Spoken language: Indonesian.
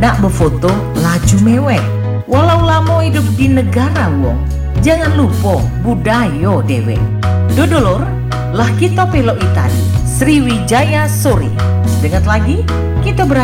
nak befoto laju mewek. Walau lamo hidup di negara wong, jangan lupa budaya dewe. Dodolor, lah kita pelok Itali, Sriwijaya Sore. Dengat lagi, kita berada